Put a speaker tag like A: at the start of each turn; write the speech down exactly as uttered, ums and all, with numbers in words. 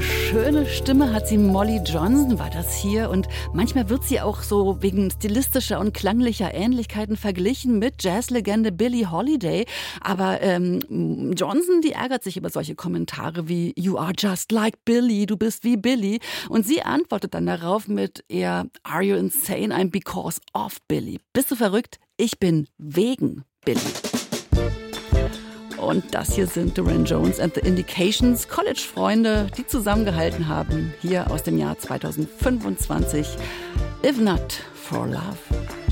A: schöne Stimme hat sie. Molly Johnson war das hier. Und manchmal wird sie auch so wegen stilistischer und klanglicher Ähnlichkeiten verglichen mit Jazzlegende Billie Holiday. Aber ähm, Johnson, die ärgert sich über solche Kommentare wie "You are just like Billie", du bist wie Billie. Und sie antwortet dann darauf mit eher "Are you insane? I'm because of Billie". Bist du verrückt? Ich bin wegen Billie. Und das hier sind Duran Jones and the Indications, College-Freunde, die zusammengehalten haben, hier aus dem Jahr zweitausendfünfundzwanzig. If not for love.